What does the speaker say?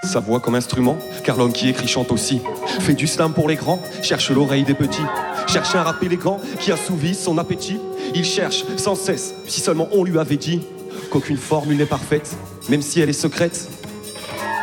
sa voix comme instrument, car l'homme qui écrit chante aussi. Fait du slam pour les grands, cherche l'oreille des petits. Cherche un rap élégant qui assouvisse son appétit. Il cherche sans cesse, si seulement on lui avait dit qu'aucune formule n'est parfaite, même si elle est secrète.